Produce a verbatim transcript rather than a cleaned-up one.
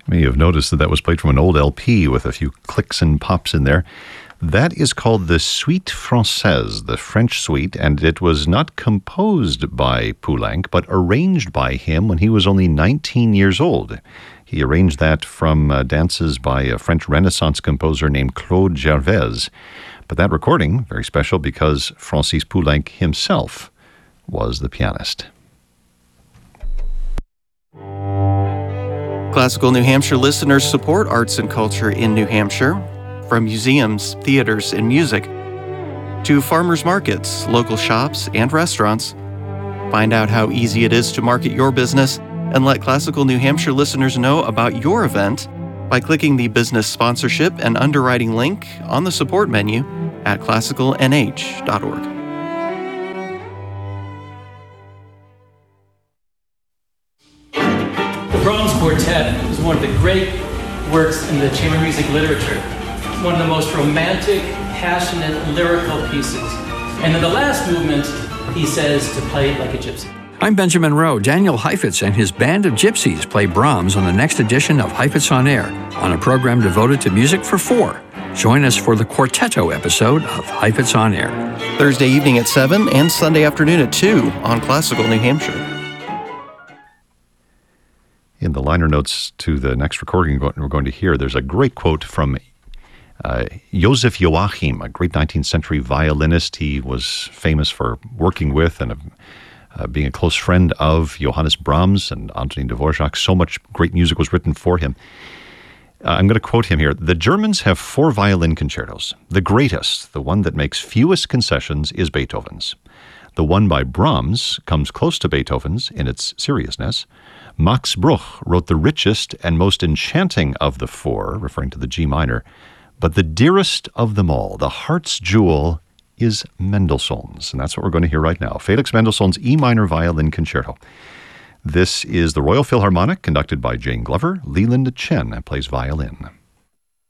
You may have noticed that that was played from an old L P with a few clicks and pops in there. That is called the Suite Française, the French suite, and it was not composed by Poulenc, but arranged by him when he was only nineteen years old. He arranged that from uh, dances by a French Renaissance composer named Claude Gervais. But that recording, very special because Francis Poulenc himself was the pianist. Classical New Hampshire listeners support arts and culture in New Hampshire, from museums, theaters, and music, to farmers markets, local shops, and restaurants. Find out how easy it is to market your business and let Classical New Hampshire listeners know about your event by clicking the business sponsorship and underwriting link on the support menu at classical n h dot org. The Brahms Quartet is one of the great works in the chamber music literature. One of the most romantic, passionate, lyrical pieces. And in the last movement, he says to play it like a gypsy. I'm Benjamin Rowe. Daniel Heifetz and his band of gypsies play Brahms on the next edition of Heifetz on Air, on a program devoted to music for four. Join us for the Quartetto episode of Heifetz on Air. Thursday evening at seven and Sunday afternoon at two on Classical New Hampshire. In the liner notes to the next recording we're going to hear, there's a great quote from uh, Joseph Joachim, a great nineteenth century violinist. He was famous for working with and uh, being a close friend of Johannes Brahms and Antonin Dvorak. So much great music was written for him. Uh, I'm going to quote him here. The Germans have four violin concertos. The greatest, the one that makes fewest concessions, is Beethoven's. The one by Brahms comes close to Beethoven's in its seriousness. Max Bruch wrote the richest and most enchanting of the four, referring to the G minor, but the dearest of them all, the heart's jewel, is Mendelssohn's, and that's what we're going to hear right now. Felix Mendelssohn's E minor violin concerto. This is the Royal Philharmonic, conducted by Jane Glover. Leland Chen plays violin.